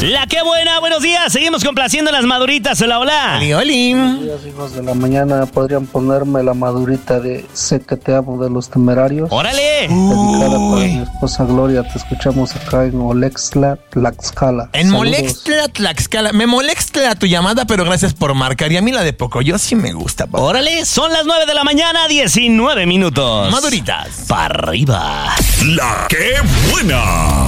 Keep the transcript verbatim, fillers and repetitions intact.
La que buena, buenos días. Seguimos complaciendo las maduritas. Hola, hola. Oli, oli. Buenos días, hijos de la mañana. ¿Podrían ponerme la madurita de Sé que te amo de Los Temerarios? ¡Órale! Dedicada para mi esposa Gloria. Te escuchamos acá en Molextla, Tlaxcala. En Saludos. Molextla, Tlaxcala. Me molesta tu llamada, pero gracias por marcar. Y a mí la de Pocoyo sí me gusta, papá. Órale, son las nueve de la mañana, diecinueve minutos. Maduritas. Para arriba. La que buena.